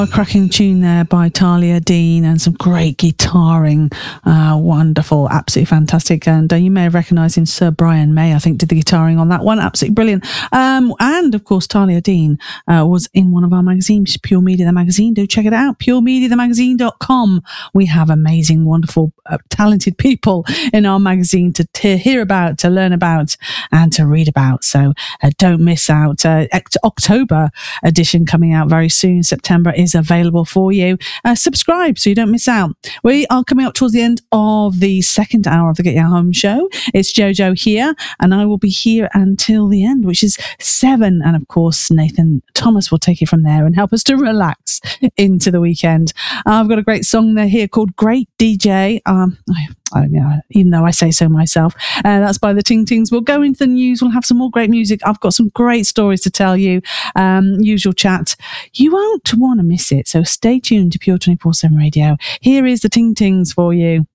A cracking tune there by Talia Dean and some great guitaring. Wonderful, absolutely fantastic. And you may have recognised him, Sir Brian May, I think, did the guitaring on that one. Absolutely brilliant. And of course, Talia Dean was in one of our magazines, Pure Media the Magazine. Do check it out, puremediathemagazine.com. We have amazing, wonderful, talented people in our magazine to hear about, to learn about, and to read about. So don't miss out. October edition coming out very soon. September is available for you. Subscribe so you don't miss out. We are coming up towards the end of the second hour of the Get Your Home show. It's Jojo here, and I will be here until the end, which is 7. And of course, Nathan Thomas will take it from there and help us to relax into the weekend. I've got a great song there here called Great DJ. Even though I say so myself. That's by the Ting Tings. We'll go into the news. We'll have some more great music. I've got some great stories to tell you. Usual chat. You won't want to miss it. So stay tuned to Pure 24/7 Radio. Here is the Ting Tings for you.